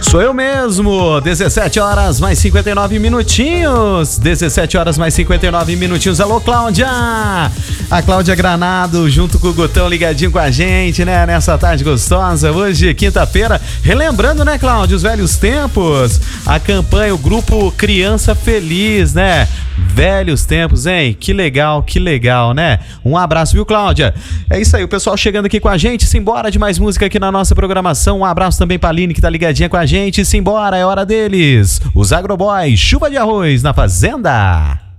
Sou eu mesmo, 17 horas mais 59 minutinhos, 17 horas mais 59 minutinhos. Alô, Cláudia! A Cláudia Granado junto com o Gutão ligadinho com a gente, né, nessa tarde gostosa, hoje quinta-feira, relembrando, né, Cláudia, os velhos tempos, a campanha, o grupo Criança Feliz, né, velhos tempos, hein, que legal, né, um abraço, viu, Cláudia? É isso aí, o pessoal chegando aqui com a gente, simbora de mais música aqui na nossa programação, um abraço também pra Aline que tá ligadinha com a gente, simbora, é hora deles, os Agroboys, chuva de arroz na fazenda.